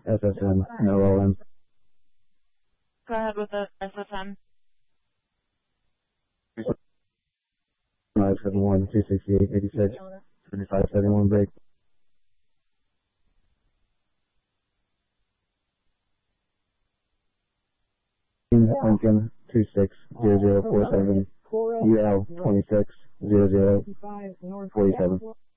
SSN, no OM. Go ahead with the SSN. 571, 268, 86, 75, 71 break. Lincoln 260047, UL 260047.